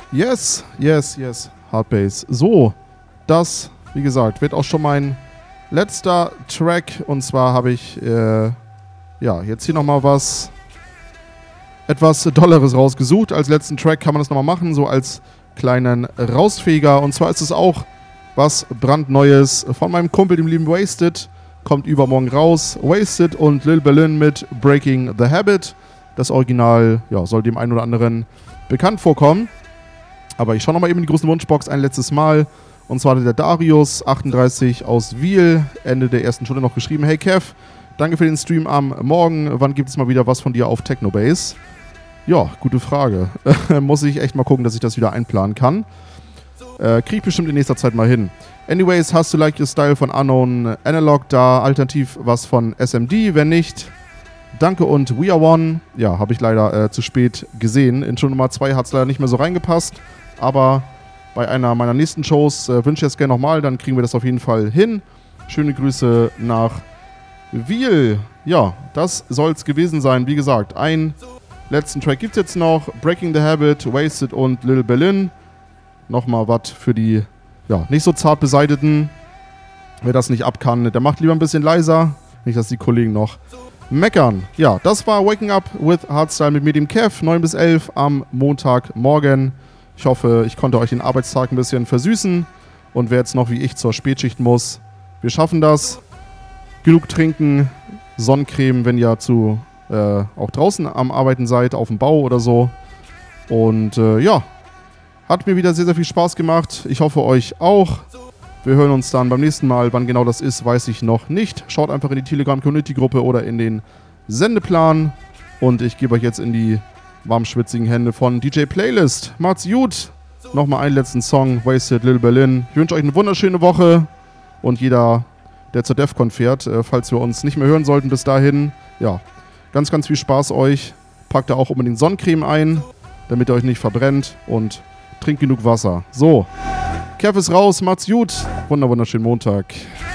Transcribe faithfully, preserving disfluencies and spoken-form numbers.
Yes, yes, yes. Hard Bass. So, das, wie gesagt, wird auch schon mein letzter Track. Und zwar habe ich, äh, ja, jetzt hier nochmal was etwas Dolleres rausgesucht. Als letzten Track kann man das nochmal machen, so als kleinen Rausfeger. Und zwar ist es auch was brandneues von meinem Kumpel, dem lieben Wasted. Kommt übermorgen raus. Wasted und Lil Berlin mit Breaking the Habit. Das Original, ja, soll dem einen oder anderen bekannt vorkommen. Aber ich schaue nochmal eben in die großen Wunschbox ein letztes Mal. Und zwar hat der Darius achtunddreißig aus Wiel Ende der ersten Stunde noch geschrieben: Hey Kev, danke für den Stream am Morgen. Wann gibt es mal wieder was von dir auf Technobase? Ja, gute Frage. Muss ich echt mal gucken, dass ich das wieder einplanen kann. Äh, krieg ich bestimmt in nächster Zeit mal hin. Anyways, hast du Like Your Style von Unknown Analog da? Alternativ was von S M D? Wenn nicht, danke und We Are One. Ja, habe ich leider äh, zu spät gesehen. In Show Nummer zwei hat es leider nicht mehr so reingepasst. Aber bei einer meiner nächsten Shows äh, wünsche ich es gerne nochmal. Dann kriegen wir das auf jeden Fall hin. Schöne Grüße nach Wiel. Ja, das soll es gewesen sein. Wie gesagt, einen letzten Track gibt es jetzt noch. Breaking the Habit, Wasted und Lil Berlin. Nochmal was für die ja, nicht so zart beseiteten. Wer das nicht ab kann, der macht lieber ein bisschen leiser. Nicht, dass die Kollegen noch meckern. Ja, das war Waking Up with Hardstyle mit mir, dem Kev, neun bis elf am Montagmorgen. Ich hoffe, ich konnte euch den Arbeitstag ein bisschen versüßen. Und wer jetzt noch wie ich zur Spätschicht muss, wir schaffen das. Genug trinken, Sonnencreme, wenn ihr zu, äh, auch draußen am Arbeiten seid, auf dem Bau oder so. Und äh, ja, hat mir wieder sehr, sehr viel Spaß gemacht. Ich hoffe, euch auch. Wir hören uns dann beim nächsten Mal. Wann genau das ist, weiß ich noch nicht. Schaut einfach in die Telegram-Community-Gruppe oder in den Sendeplan. Und ich gebe euch jetzt in die warmschwitzigen Hände von D J Playlist. Macht's gut. Nochmal einen letzten Song. Wasted, Lil Berlin. Ich wünsche euch eine wunderschöne Woche. Und jeder, der zur DEFCON fährt, äh, falls wir uns nicht mehr hören sollten bis dahin, ja, ganz, ganz viel Spaß euch. Packt da auch unbedingt Sonnencreme ein, damit ihr euch nicht verbrennt. Und trinkt genug Wasser. So, Kev ist raus, macht's gut. Wunder, wunderschönen Montag.